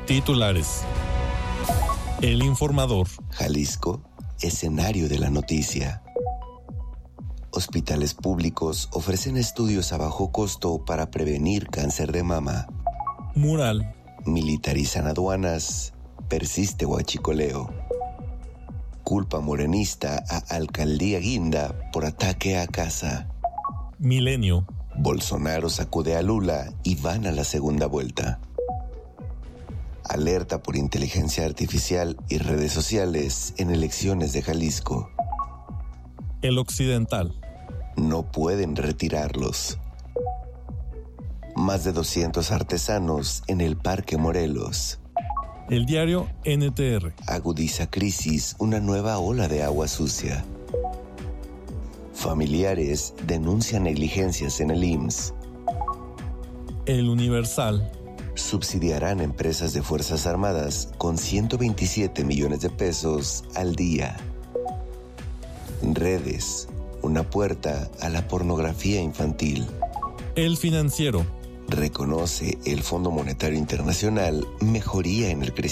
Titulares. El Informador. Jalisco, escenario de la noticia. Hospitales públicos ofrecen estudios a bajo costo para prevenir cáncer de mama. Mural. Militarizan aduanas, persiste huachicoleo. Culpa morenista a Alcaldía Guinda por ataque a casa. Milenio. Bolsonaro sacude a Lula y van a la segunda vuelta. Alerta por inteligencia artificial y redes sociales en elecciones de Jalisco. El Occidental. No pueden retirarlos. Más de 200 artesanos en el Parque Morelos. El diario NTR. Agudiza crisis una nueva ola de agua sucia. Familiares denuncian negligencias en el IMSS. El Universal. Subsidiarán empresas de Fuerzas Armadas con 127 millones de pesos al día. Redes, una puerta a la pornografía infantil. El Financiero. Reconoce el Fondo Monetario Internacional mejoría en el crecimiento.